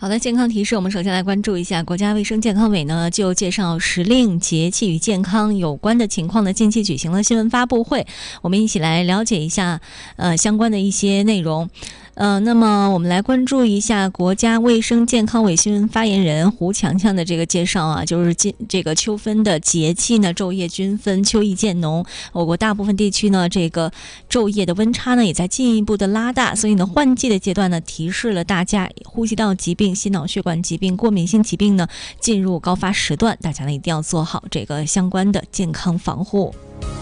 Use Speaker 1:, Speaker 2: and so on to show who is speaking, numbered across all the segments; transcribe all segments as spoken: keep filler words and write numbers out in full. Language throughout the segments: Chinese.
Speaker 1: 好的，健康提示，我们首先来关注一下国家卫生健康委呢就介绍时令节气与健康有关的情况呢，近期举行了新闻发布会，我们一起来了解一下呃相关的一些内容。呃，那么我们来关注一下国家卫生健康委新闻发言人胡强强的这个介绍啊，就是今这个秋分的节气呢，昼夜均分，秋意渐浓。我国大部分地区呢，这个昼夜的温差呢也在进一步的拉大，所以呢，换季的阶段呢，提示了大家呼吸道疾病、心脑血管疾病、过敏性疾病呢进入高发时段，大家呢一定要做好这个相关的健康防护。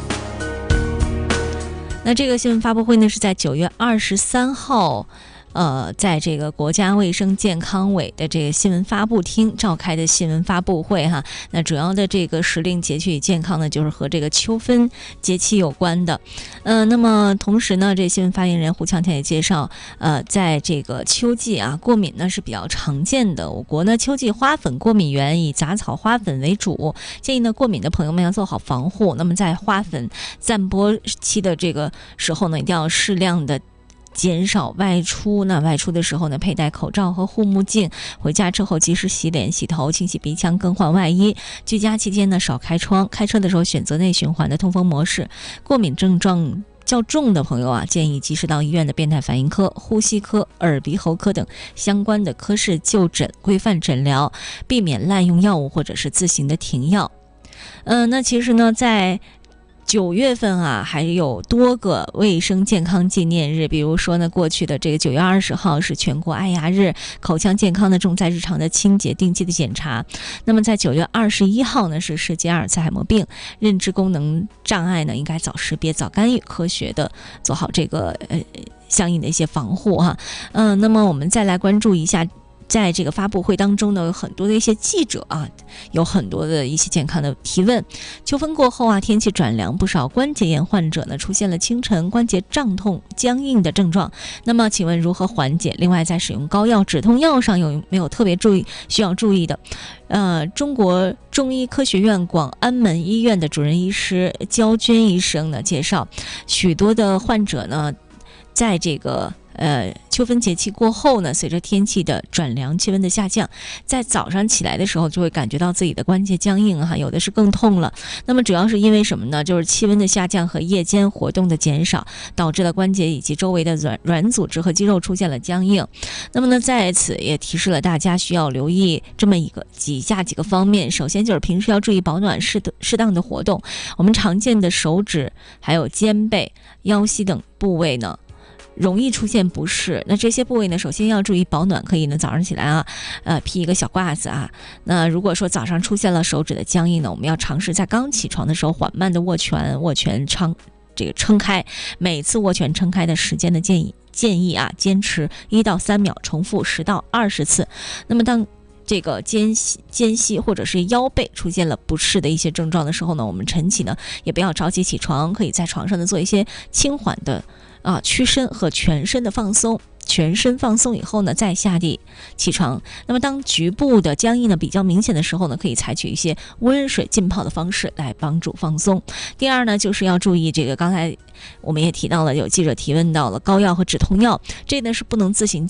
Speaker 1: 那这个新闻发布会呢是在九月二十三号呃，在这个国家卫生健康委的这个新闻发布厅召开的新闻发布会哈，那主要的这个时令节气与健康呢，就是和这个秋分节气有关的。呃，那么同时呢，这新闻发言人胡强强也介绍，呃，在这个秋季啊，过敏呢是比较常见的。我国呢秋季花粉过敏源以杂草花粉为主，建议呢过敏的朋友们要做好防护。那么在花粉散播期的这个时候呢，一定要适量的减少外出，那外出的时候呢，佩戴口罩和护目镜。回家之后及时洗脸、洗头、清洗鼻腔、更换外衣。居家期间呢，少开窗。开车的时候选择内循环的通风模式。过敏症状较重的朋友啊，建议及时到医院的变态反应科、呼吸科、耳鼻喉科等相关的科室就诊，规范诊疗，避免滥用药物或者是自行的停药。呃，那其实呢，在九月份啊，还有多个卫生健康纪念日，比如说呢，过去的这个九月二十号是全国爱牙日，口腔健康呢重在日常的清洁、定期的检查。那么在九月二十一号呢是世界阿尔茨海默病，认知功能障碍呢应该早识别、早干预，科学的做好这个呃相应的一些防护哈。嗯、呃，那么我们再来关注一下。在这个发布会当中呢，有很多的一些记者啊，有很多的一些健康的提问。秋分过后啊，天气转凉，不少关节炎患者呢出现了清晨关节胀痛、僵硬的症状。那么，请问如何缓解？另外，在使用膏药、止痛药上有没有特别注意需要注意的？呃，中国中医科学院广安门医院的主任医师焦娟医生呢介绍，许多的患者呢，在这个呃，秋分节气过后呢，随着天气的转凉，气温的下降，在早上起来的时候就会感觉到自己的关节僵硬哈，有的是更痛了。那么主要是因为什么呢？就是气温的下降和夜间活动的减少，导致了关节以及周围的软软组织和肌肉出现了僵硬。那么呢，在此也提示了大家需要留意这么一个几下几个方面。首先就是平时要注意保暖，适适当的活动。我们常见的手指、还有肩背、腰膝等部位呢，容易出现不适，那这些部位呢，首先要注意保暖，可以呢早上起来啊，呃披一个小褂子啊。那如果说早上出现了手指的僵硬呢，我们要尝试在刚起床的时候缓慢的握拳，握拳撑这个撑开，每次握拳撑开的时间的建议建议啊，坚持一到三秒，重复十到二十次。那么当这个肩膝、肩膝或者是腰背出现了不适的一些症状的时候呢，我们晨起呢也不要着急起床，可以在床上呢做一些轻缓的啊屈伸和全身的放松。全身放松以后呢，再下地起床。那么当局部的僵硬呢比较明显的时候呢，可以采取一些温水浸泡的方式来帮助放松。第二呢，就是要注意这个，刚才我们也提到了，有记者提问到了膏药和止痛药，这呢是不能自行